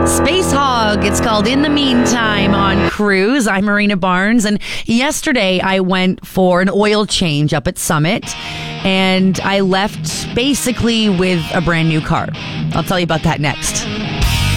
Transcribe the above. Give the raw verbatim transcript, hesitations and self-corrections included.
Space Hog. It's called In the Meantime on Cruise. I'm Marina Barnes, and yesterday I went for an oil change up at Summit, and I left basically with a brand new car. I'll tell you about that next.